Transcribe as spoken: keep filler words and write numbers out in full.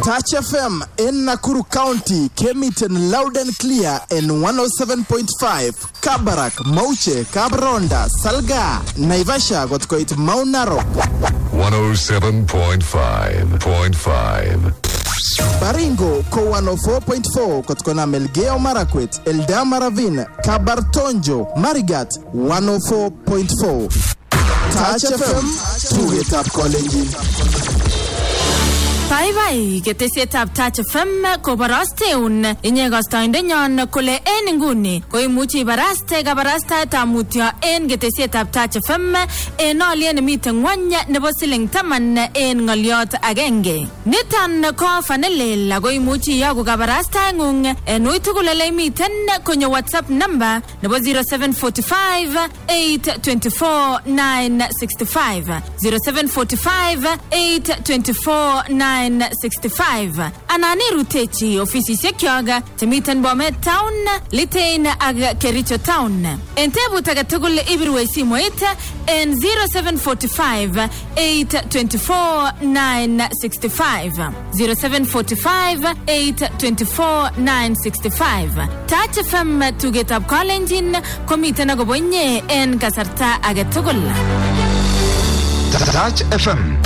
Touch F M in Nakuru County came it in loud and clear in one oh seven point five. Kabarak, Mauche, Kabronda, Salga, Naivasha got quite Mount Narok. one oh seven point five point five. Baringo ko one oh four point four kotkona Melgeo Marakwet, Eldama Ravine, Kabartonjo, Marigat one oh four point four. Touch F M, to it up calling. Bye bye, gete setup Touch F M ko baraste un inye gastainde nyon kole en nguni ko imuchi baraste ga barasta ta mutia en gete setup Touch F M en alien meeting wanya nebo siling taman en ngaliot agenge nitan ko fanele la go imuchi yago ga barasta ngung en uitugulele meeting konyo WhatsApp number nebo zero seven four five eight two four nine six five zero seven four five eight two four nine sixty-five. Anani rutechi ofisi sekyoga Temitan Bomet Town Litain ag Kericho Town. Entebu tagatugul ibirwe simoita en zero seven four five eight two four nine six five zero seven four five eight two four nine six five. Touch F M to get up calling in komita na gobonye en kasarta agatugul. Touch F M.